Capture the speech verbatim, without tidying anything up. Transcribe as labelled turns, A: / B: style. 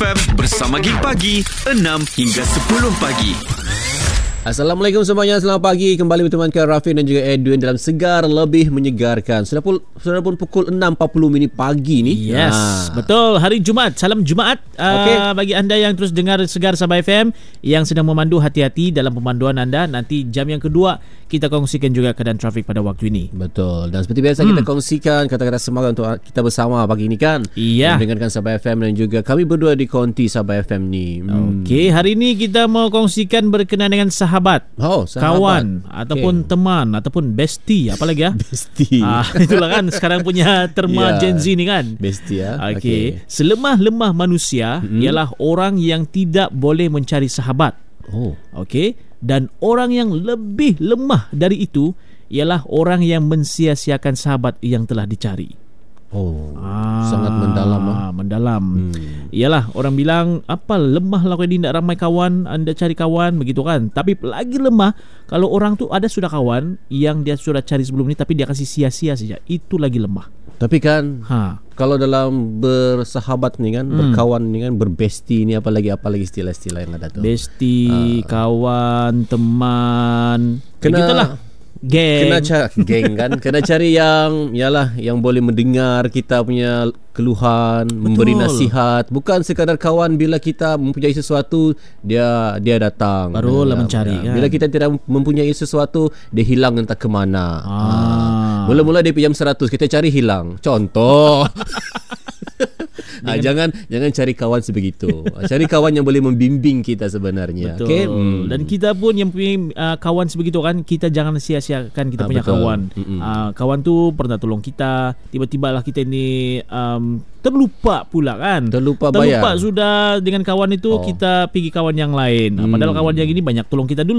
A: F M bersama Gig Pagi enam hingga sepuluh pagi.
B: Assalamualaikum semuanya, selamat pagi. Kembali bertemankan Rafiq dan juga Edwin dalam Segar Lebih Menyegarkan. Sudah pun, sudah pun pukul enam empat puluh minit pagi ni.
C: Yes, ha. betul. Hari Jumaat. Salam Jumaat uh, okay. Bagi anda yang terus dengar Segar Sabah F M, yang sedang memandu, hati-hati dalam pemanduan anda. Nanti jam yang kedua kita kongsikan juga keadaan trafik pada waktu ini.
B: Betul. Dan seperti biasa hmm. kita kongsikan kata-kata semangat untuk kita bersama pagi ini kan.
C: Iya.
B: Mendengarkan Sabah F M dan juga kami berdua di Konti Sabah F M ni.
C: Hmm. Okey, hari ini kita mau kongsikan berkenaan dengan sahabat.
B: Oh, sahabat.
C: Kawan ataupun okay. teman ataupun bestie, apa lagi ya?
B: Bestie.
C: Ah, itulah kan sekarang punya terma yeah. Gen Z ni kan.
B: Bestie ya.
C: Okey. Okay. Selemah-lemah manusia mm-hmm. ialah orang yang tidak boleh mencari sahabat.
B: Oh.
C: Okey. Dan orang yang lebih lemah dari itu ialah orang yang mensia-siakan sahabat yang telah dicari.
B: Oh,
C: ah,
B: sangat mendalam ah.
C: Mendalam.
B: Hmm.
C: Iyalah, orang bilang apa, lemah lah kalau dia tidak ramai kawan, anda cari kawan begitu kan. Tapi lagi lemah kalau orang tu ada sudah kawan yang dia sudah cari sebelum ni tapi dia kasih sia-sia saja. Itu lagi lemah.
B: Tapi kan
C: ha. kalau
B: dalam bersahabat ni kan, hmm. berkawan ni kan, berbesti ni apalagi apalagi istilah-istilah yang ada tu.
C: Besti, uh. kawan, teman.
B: Kena
C: begitulah. Geng.
B: Kena cari geng kan. Kena cari yang yalah yang boleh mendengar kita punya keluhan, betul. Memberi nasihat, bukan sekadar kawan bila kita mempunyai sesuatu dia dia datang.
C: Barulah mencari
B: ya.
C: Kan.
B: Bila kita tidak mempunyai sesuatu dia hilang entah ke mana.
C: Ah.
B: Ha. Mula-mula dia pinjam seratus, kita cari hilang. Contoh. Ha, jangan jangan cari kawan sebegitu. Cari kawan yang boleh membimbing kita sebenarnya.
C: Betul.
B: Okay? Hmm.
C: Dan kita pun yang punya uh, kawan sebegitu kan, kita jangan sia-siakan kita ha, punya betul. kawan. Uh, kawan tu pernah tolong kita, tiba-tiba lah kita ni um, terlupa pula kan.
B: Terlupa
C: bayar. Terlupa
B: bayar.
C: sudah dengan kawan itu, oh. kita pergi kawan yang lain. Hmm. Padahal kawan yang ini banyak tolong kita dulu.